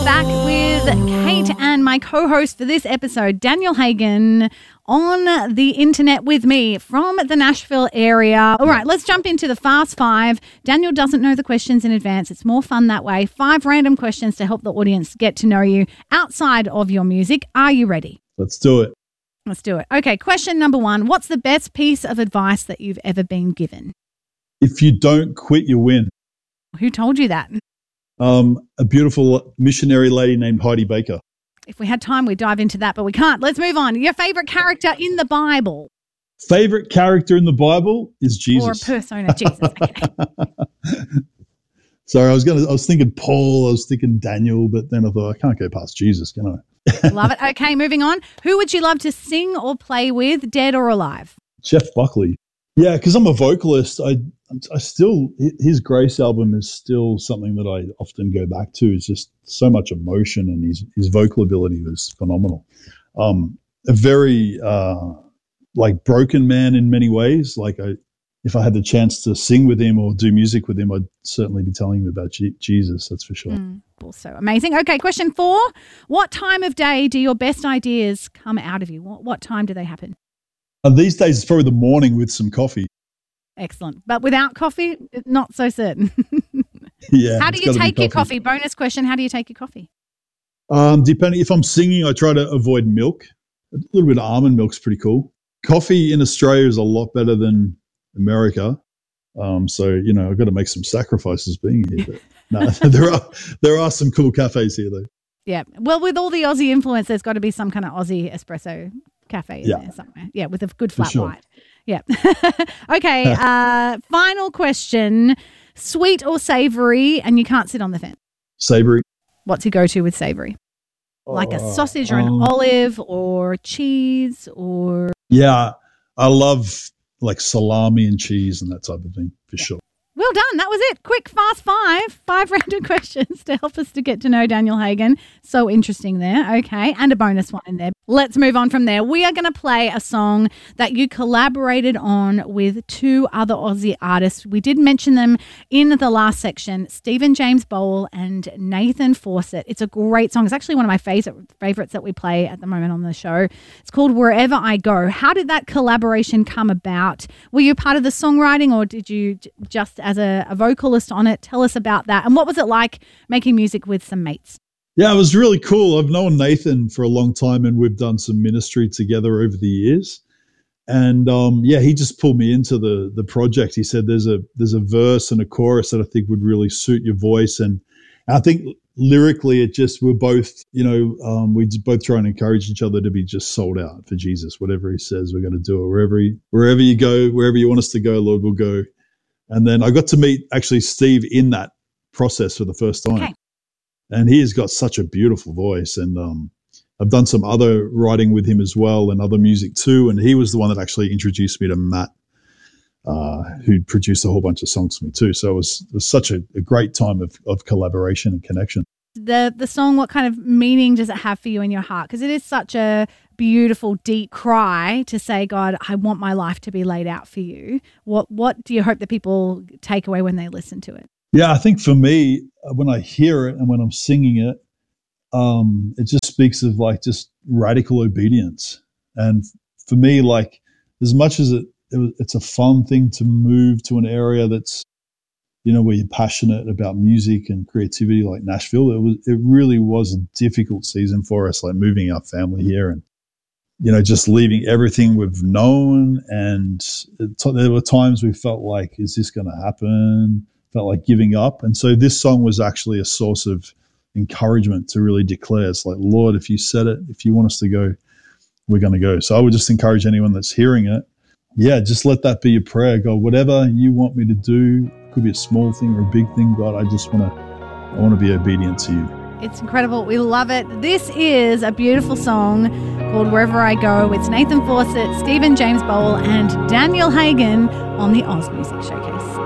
back with Kate and my co-host for this episode, Daniel Hagen, on the internet with me from the Nashville area. All right, let's jump into the Fast Five. Daniel doesn't know the questions in advance. It's more fun that way. 5 random questions to help the audience get to know you outside of your music. Are you ready? Let's do it. Let's do it. Okay, question number 1. What's the best piece of advice that you've ever been given? If you don't quit, you win. Who told you that? A beautiful missionary lady named Heidi Baker. If we had time, we'd dive into that, but we can't. Let's move on. Your favorite character in the Bible? Favorite character in the Bible is Jesus. Or a persona, Jesus. Okay. Sorry, I was thinking Paul, I was thinking Daniel, but then I thought I can't go past Jesus, can I? Love it. Okay, moving on. Who would you love to sing or play with, dead or alive? Jeff Buckley. Yeah, because I'm a vocalist. I still, his Grace album is still something that I often go back to. It's just so much emotion, and his vocal ability was phenomenal. A very like broken man in many ways. Like if I had the chance to sing with him or do music with him, I'd certainly be telling him about Jesus. That's for sure. Also amazing. Okay, question 4. What time of day do your best ideas come out of you? What time do they happen? These days, it's probably the morning with some coffee. Excellent. But without coffee, not so certain. Yeah. How do you take your coffee? Bonus question, how do you take your coffee? Depending, if I'm singing, I try to avoid milk. A little bit of almond milk's pretty cool. Coffee in Australia is a lot better than America. So, I've got to make some sacrifices being here. But no, there are some cool cafes here, though. Yeah. Well, with all the Aussie influence, there's got to be some kind of Aussie espresso cafe in there somewhere. Yeah, with a good flat white. Yeah. Okay. Final question. Sweet or savory? And you can't sit on the fence. Savory. What's your go-to with savory? Like a sausage or an olive or cheese or... Yeah, I love like salami and cheese and that type of thing for sure. Well done. That was it. Quick, fast 5 random questions to help us to get to know Daniel Hagen. So interesting there. Okay. And a bonus one in there. Let's move on from there. We are going to play a song that you collaborated on with 2 other Aussie artists. We did mention them in the last section, Stephen James Bowl and Nathan Fawcett. It's a great song. It's actually one of my favorites that we play at the moment on the show. It's called Wherever I Go. How did that collaboration come about? Were you part of the songwriting, or did you just as a vocalist on it? Tell us about that. And what was it like making music with some mates? Yeah, it was really cool. I've known Nathan for a long time, and we've done some ministry together over the years. And he just pulled me into the project. He said there's a verse and a chorus that I think would really suit your voice. And I think lyrically we're both, we both try and encourage each other to be just sold out for Jesus. Whatever he says, we're going to do it. Wherever you go, wherever you want us to go, Lord, we'll go. And then I got to meet actually Steve in that process for the first time. Okay. And he has got such a beautiful voice. And I've done some other writing with him as well and other music too. And he was the one that actually introduced me to Matt, who produced a whole bunch of songs for me too. So it was such a great time of collaboration and connection. The song, what kind of meaning does it have for you in your heart? Because it is such a beautiful, deep cry to say, God, I want my life to be laid out for you. What do you hope that people take away when they listen to it? Yeah, I think for me, when I hear it and when I'm singing it, it just speaks of like just radical obedience. And for me, like as much as it's a fun thing to move to an area that's, where you're passionate about music and creativity like Nashville, it really was a difficult season for us, like moving our family here and, just leaving everything we've known. And there were times we felt like, is this going to happen? Felt like giving up. And so this song was actually a source of encouragement to really declare, it's like, Lord, if you said it, if you want us to go, we're going to go. So I would just encourage anyone that's hearing it, just let that be your prayer. God, whatever you want me to do, could be a small thing or a big thing, God, I want to be obedient to you. It's incredible. We love it. This is a beautiful song called Wherever I Go. It's Nathan Fawcett, Stephen James Bowl, and Daniel Hagen on the Oz Music Showcase.